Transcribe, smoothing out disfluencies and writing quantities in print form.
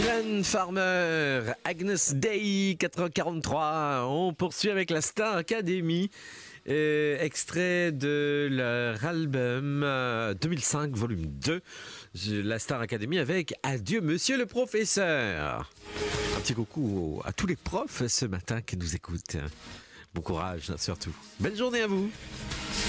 Mylène Farmer, Agnes Day, 4h43. On poursuit avec la Star Academy. Extrait de leur album 2005, volume 2, la Star Academy avec Adieu Monsieur le Professeur. Un petit coucou à tous les profs ce matin qui nous écoutent. Bon courage surtout. Belle journée à vous.